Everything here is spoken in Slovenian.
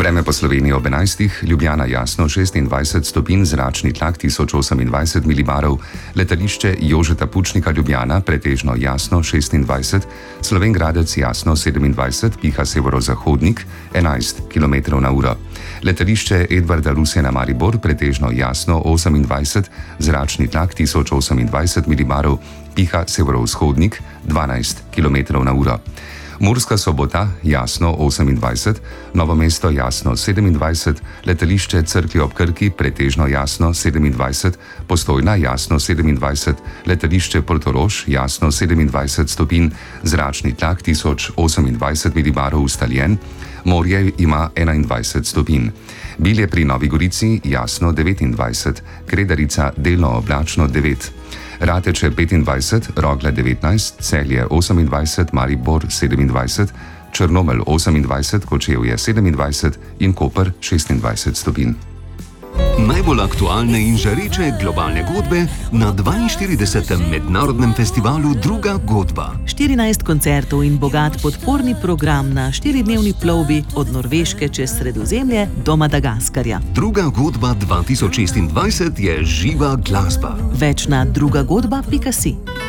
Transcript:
Vreme po Sloveniji ob 11. Ljubljana jasno 26 stopinj, zračni tlak 1028 milibarov, letališče Jožeta Pučnika Ljubljana pretežno jasno 26, Slovenj Gradec jasno 27, piha severozahodnik 11 km/h. Letališče Edvarda Rusjana Maribor pretežno jasno 28, zračni tlak 1028 milibarov, piha severovzhodnik 12 km/h. Murska Sobota jasno 28, Novo mesto jasno 27, letališče Cerklje ob Krki pretežno jasno 27, Postojna jasno 27, letališče Portorož jasno 27 stopinj, zračni tlak 1028 milibarov ustaljen, morje ima 21 stopinj. Bilje pri Novi Gorici jasno 29, Kredarica delno oblačno 9. Rateče 25, Rogle 19, Celje 28, Maribor 27, Črnomelj 28, Kočevje 27 in Koper 26 stopinj. Najbolj aktualne in žareče globalne godbe na 42. mednarodnem festivalu Druga godba. 14 koncertov in bogat podporni program na 4-dnevni plovbi od Norveške čez Sredozemlje do Madagaskarja. Druga godba 2026 je živa glasba. Več na drugagodba.si.